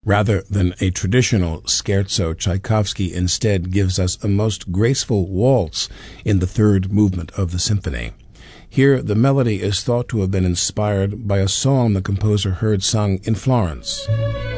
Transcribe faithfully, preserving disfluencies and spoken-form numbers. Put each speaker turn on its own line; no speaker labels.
Rather than a traditional scherzo, Tchaikovsky instead gives us a most graceful waltz in the third movement of the symphony. Here, the melody is thought to have been inspired by a song the composer heard sung in Florence.